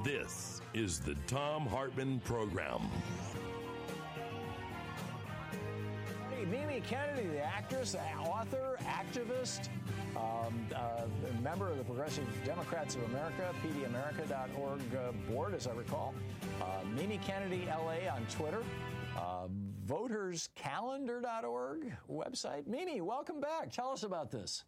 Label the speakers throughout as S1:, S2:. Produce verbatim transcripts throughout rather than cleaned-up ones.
S1: This is the Thom Hartmann Program.
S2: Hey, Mimi Kennedy, the actress, author, activist, um, uh, member of the Progressive Democrats of America, P D America dot org uh, board, as I recall. Uh, Mimi Kennedy L A on Twitter. Uh, voters calendar dot org website. Mimi, welcome back. Tell us about this.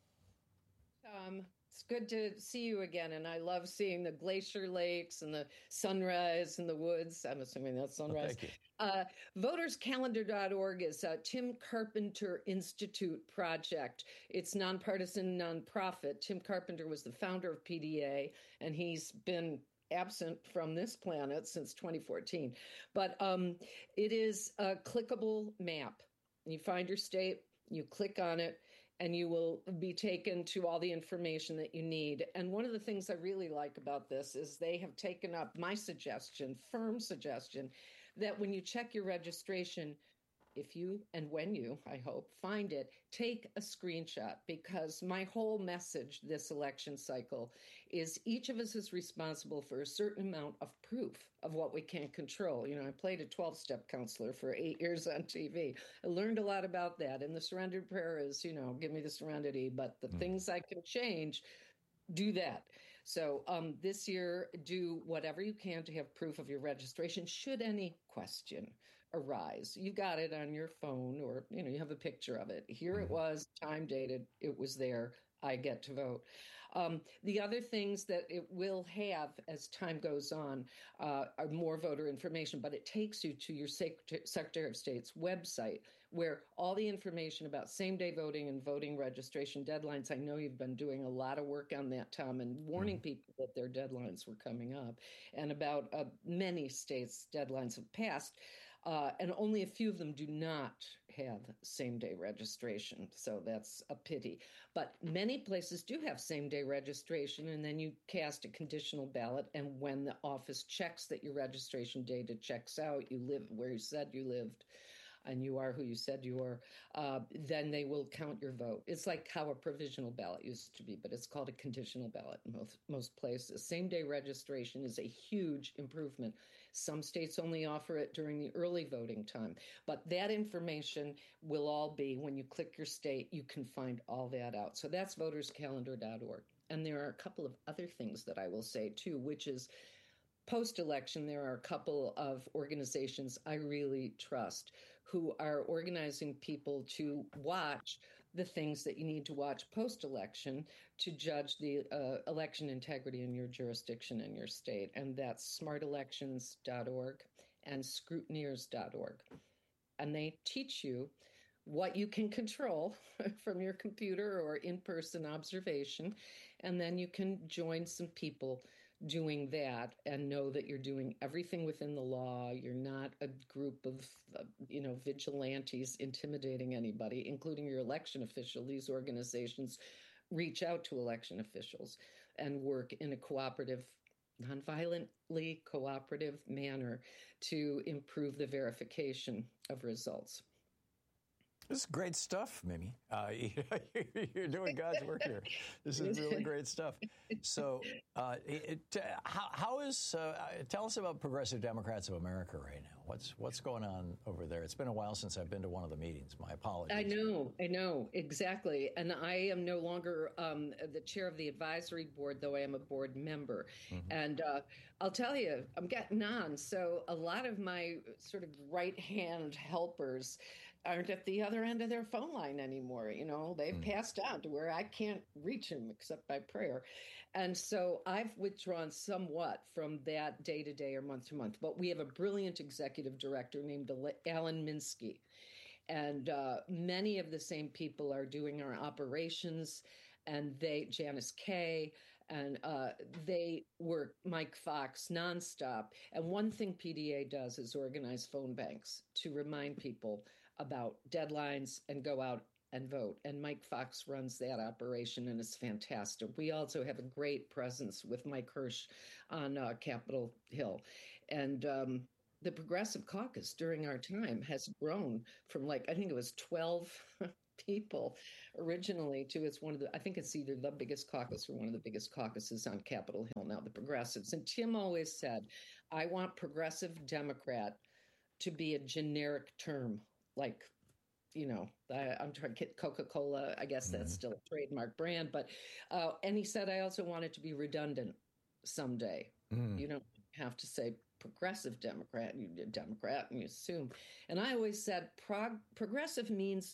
S3: Um, it's good to see you again, and I love seeing the glacier lakes and the sunrise in the woods. I'm assuming that's sunrise.
S2: Oh, thank you.
S3: Uh, voters calendar dot org is a Tim Carpenter Institute project. It's nonpartisan, nonprofit. Tim Carpenter was the founder of P D A, and he's been absent from this planet since twenty fourteen. But um, it is a clickable map. You find your state, you click on it, and you will be taken to all the information that you need. And one of the things I really like about this is they have taken up my suggestion, firm suggestion, that when you check your registration, if you, and when you, I hope, find it, take a screenshot, because my whole message this election cycle is each of us is responsible for a certain amount of proof of what we can't control. You know, I played a twelve-step counselor for eight years on T V. I learned a lot about that. And the surrender prayer is, you know, give me the serenity, but the mm. things I can change, do that. So um, this year, do whatever you can to have proof of your registration should any question arise. You got it on your phone, or, you know, you have a picture of it. Here it was, time dated, it was there. I get to vote. Um, the other things that it will have as time goes on uh, are more voter information, but it takes you to your Sec- Secretary of State's website, where all the information about same-day voting and voting registration deadlines. I know you've been doing a lot of work on that, Tom, and warning people that their deadlines were coming up, and about uh, many states' deadlines have passed, uh, and only a few of them do not have same-day registration, so that's a pity. But many Many places do have same-day registration, and then you cast a conditional ballot, and when the office checks that your registration data checks out, you live where you said you lived, and you are who you said you were, uh, then they will count your vote. It's like how a provisional ballot used to be, but it's called a conditional ballot in most, most places. Same-day registration is a huge improvement. Some states only offer it during the early voting time, but that information will all be, when you click your state, you can find all that out. So that's voters calendar dot org. And there are a couple of other things that I will say, too, which is post-election, there are a couple of organizations I really trust who are organizing people to watch the things that you need to watch post-election to judge the uh, election integrity in your jurisdiction and your state. And that's smart elections dot org and scrutineers dot org. And they teach you what you can control from your computer or in-person observation, and then you can join some people doing that and know that you're doing everything within the law. You're not a group of, uh, you know, vigilantes intimidating anybody, including your election official. These organizations reach out to election officials and work in a cooperative, nonviolently cooperative manner to improve the verification of results.
S2: This is great stuff, Mimi. Uh, you're doing God's work here. This is really great stuff. So, uh, it, uh, how, how is? Uh, tell us about Progressive Democrats of America right now. What's what's going on over there? It's been a while since I've been to one of the meetings. My apologies.
S3: I know, I know exactly, and I am no longer um, the chair of the advisory board, though I am a board member. Mm-hmm. And uh, I'll tell you, I'm getting on. So a lot of my sort of right hand helpers aren't at the other end of their phone line anymore. You know, they've mm. passed on to where I can't reach them except by prayer. And so I've withdrawn somewhat from that day to day or month to month. But we have a brilliant executive director named Alan Minsky. And uh, many of the same people are doing our operations, and they, Janice Kay, and uh, they work Mike Fox nonstop. And one thing P D A does is organize phone banks to remind people about deadlines and go out and vote. And Mike Fox runs that operation, and it's fantastic. We also have a great presence with Mike Hirsch on uh, Capitol Hill. And um, the Progressive Caucus during our time has grown from, like, I think it was twelve people originally to, it's one of the, I think it's either the biggest caucus or one of the biggest caucuses on Capitol Hill now, the progressives. And Tim always said, I want progressive Democrat to be a generic term, like, you know, I, I'm trying to get Coca-Cola. I guess that's mm-hmm. still a trademark brand. But, uh, and he said, I also want it to be redundant someday. Mm. You don't have to say progressive Democrat, you did Democrat, and you assume. And I always said prog- progressive means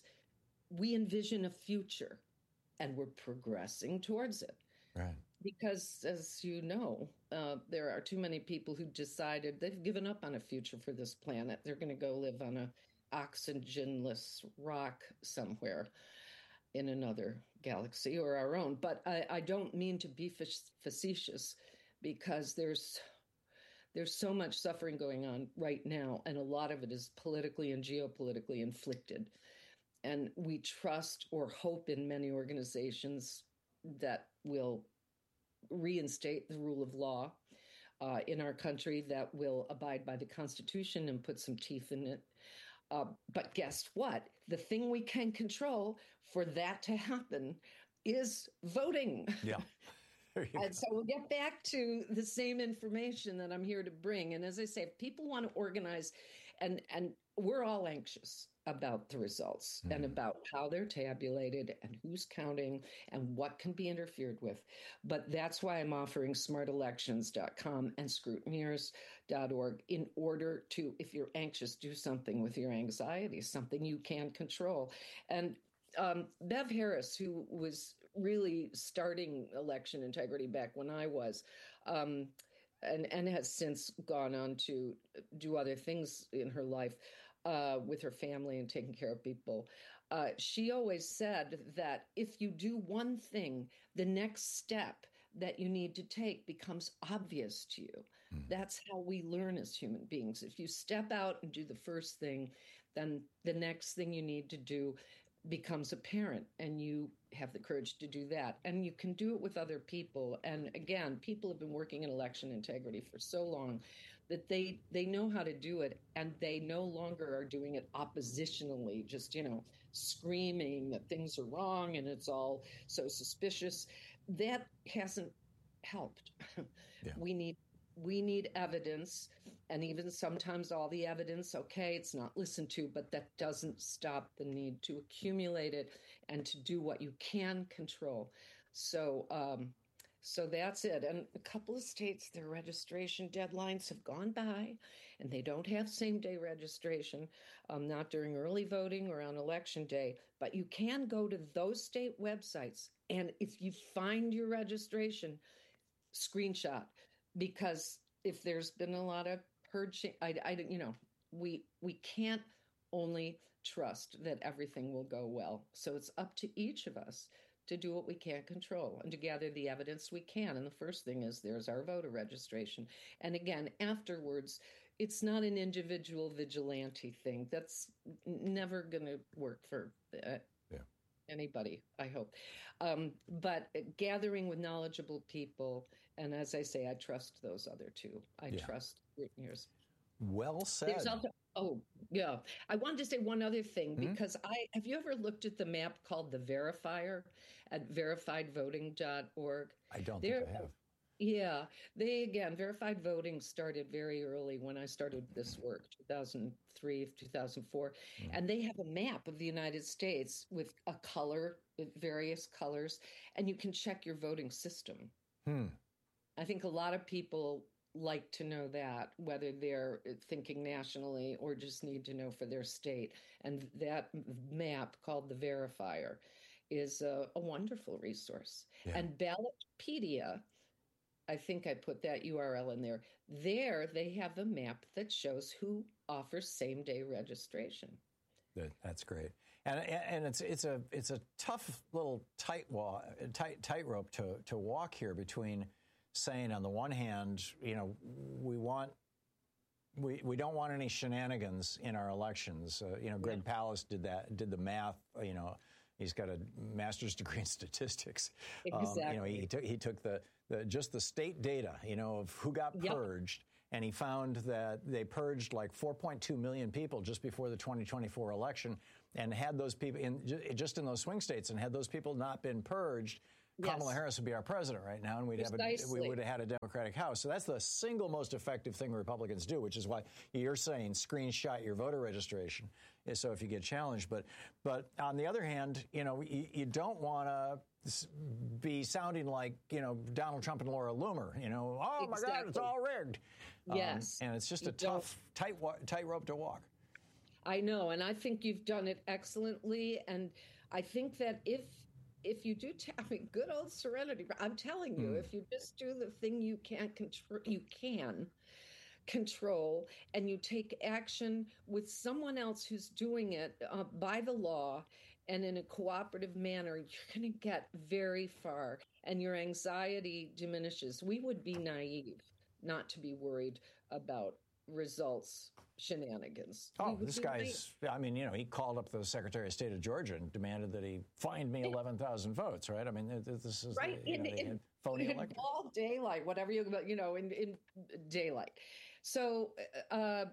S3: we envision a future and we're progressing towards it.
S4: Right.
S3: Because, as you know, uh, there are too many people who decided they've given up on a future for this planet. They're going to go live on a oxygenless rock somewhere in another galaxy or our own. But I, I don't mean to be facetious, because there's there's so much suffering going on right now, and a lot of it is politically and geopolitically inflicted. And we trust or hope in many organizations that will reinstate the rule of law uh, in our country, that will abide by the Constitution and put some teeth in it. Uh, but guess what? The thing we can control for that to happen is voting.
S4: Yeah.
S3: And so we'll get back to the same information that I'm here to bring. And as I say, if people want to organize, and, and we're all anxious about the results mm. and about how they're tabulated and who's counting and what can be interfered with. But that's why I'm offering smart elections dot com and scrutineers dot org in order to, if you're anxious, do something with your anxiety, something you can control. And um, Bev Harris, who was really starting election integrity back when I was, um, and, and has since gone on to do other things in her life, Uh, with her family and taking care of people. Uh, she always said that if you do one thing, the next step that you need to take becomes obvious to you. Mm. That's how we learn as human beings. If you step out and do the first thing, then the next thing you need to do becomes apparent, and you have the courage to do that. And you can do it with other people. And again, people have been working in election integrity for so long that they they know how to do it, and they no longer are doing it oppositionally, just, you know, screaming that things are wrong and it's all so suspicious. That hasn't helped. Yeah. We need we need evidence, and even sometimes all the evidence, okay, it's not listened to, but that doesn't stop the need to accumulate it and to do what you can control. So, um, So that's it. And a couple of states, their registration deadlines have gone by, and they don't have same-day registration, um, not during early voting or on election day. But you can go to those state websites, and if you find your registration, screenshot, because if there's been a lot of purging, I, I, you know, we we can't only trust that everything will go well. So it's up to each of us to do what we can't control and to gather the evidence we can. And the first thing is there's our voter registration. And again, afterwards, it's not an individual vigilante thing. That's never going to work for uh, yeah. anybody, I hope. Um, but gathering with knowledgeable people. And as I say, I trust those other two. I yeah. trust scrutineers.
S4: Well said.
S3: There's also, oh, yeah. I wanted to say one other thing, mm-hmm. because I have you ever looked at the map called the Verifier at verified voting dot org?
S4: I don't
S3: They're,
S4: think I have.
S3: Yeah. They, again, verified voting started very early when I started this work, two thousand three, two thousand four. Mm-hmm. And they have a map of the United States with a color, with various colors, and you can check your voting system.
S4: Hmm.
S3: I think a lot of people like to know that, whether they're thinking nationally or just need to know for their state. And that map, called the Verifier, is a, a wonderful resource. Yeah. And Ballotpedia, I think I put that U R L in there. There, they have a map that shows who offers same-day registration.
S4: That, that's great. And and it's it's a it's a tough little tight wa- tight tightrope to to walk here between saying, on the one hand, you know, we want, we, we don't want any shenanigans in our elections. Uh, you know, Greg yeah. Palast did that, did the math. You know, he's got a master's degree in statistics.
S3: Exactly.
S4: Um, you know, he, he took he took the, the just the state data, you know, of who got purged, yep. and he found that they purged like four point two million people just before the twenty twenty-four election, and had those people in just in those swing states, and had those people not been purged, yes. Kamala Harris would be our president right now, and we'd have a, we would have had a Democratic House. So that's the single most effective thing Republicans do, which is why you're saying screenshot your voter registration, so if you get challenged. But but on the other hand, you know, you, you don't want to be sounding like, you know, Donald Trump and Laura Loomer, you know, oh, my exactly. God, it's all rigged.
S3: Yes.
S4: Um, and it's just
S3: you
S4: a tough, tight, tight rope to walk.
S3: I know. And I think you've done it excellently. And I think that if if you do, t- I mean, good old serenity, I'm telling you, mm. if you just do the thing you can't control, you can control, and you take action with someone else who's doing it uh, by the law and in a cooperative manner, you're going to get very far, and your anxiety diminishes. We would be naive not to be worried about results shenanigans.
S4: Oh, this guy's, naive. I mean, you know, he called up the Secretary of State of Georgia and demanded that he find me eleven thousand votes, right? I mean, this is
S3: right.
S4: the, you
S3: in,
S4: know,
S3: in,
S4: the phony
S3: in
S4: election.
S3: All daylight, whatever you, you know, in, in daylight. So uh,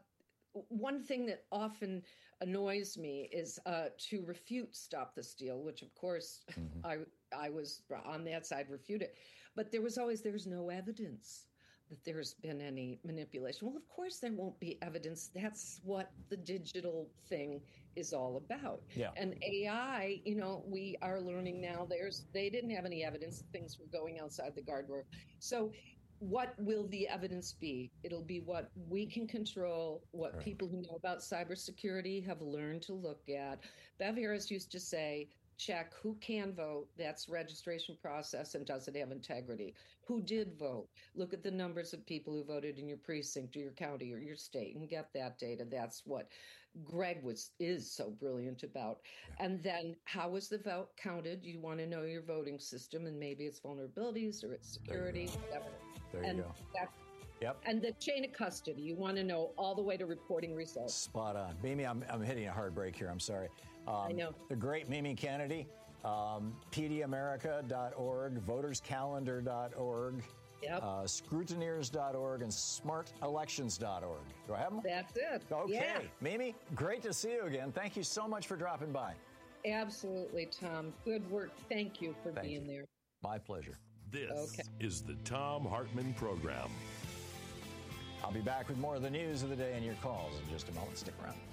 S3: one thing that often annoys me is uh, to refute Stop the Steal, which of course mm-hmm. I I was on that side, refute it. But there was always, there's no evidence that there's been any manipulation. Well, of course there won't be evidence. That's what the digital thing is all about.
S4: Yeah.
S3: And A I, you know, we are learning now, there's they didn't have any evidence things were going outside the guardrail. So what will the evidence be? It'll be what we can control, what right. people who know about cybersecurity have learned to look at. Bev Harris used to say, check who can vote, that's registration process, and does it have integrity? Who did vote? Look at the numbers of people who voted in your precinct or your county or your state and get that data. That's what Greg was is so brilliant about. And then how was the vote counted? You want to know your voting system, and maybe it's vulnerabilities or it's security, whatever.
S4: There
S3: and
S4: you go.
S3: That's,
S4: yep.
S3: And the chain of custody, you want to know all the way to reporting results.
S4: Spot on. Mimi, I'm, I'm hitting a hard break here. I'm sorry. Um,
S3: I know.
S4: The great Mimi Kennedy, um, P D America dot org, voters calendar dot org,
S3: yep.
S4: uh, scrutineers dot org, and smart elections dot org. Do I have them?
S3: That's it.
S4: Okay.
S3: Yeah.
S4: Mimi, great to see you again. Thank you so much for dropping by.
S3: Absolutely, Tom. Good work. Thank you for
S4: Thank
S3: being
S4: you.
S3: there.
S4: My pleasure.
S1: This
S3: okay.
S1: is the Thom Hartmann Program.
S4: I'll be back with more of the news of the day and your calls in just a moment. Stick around.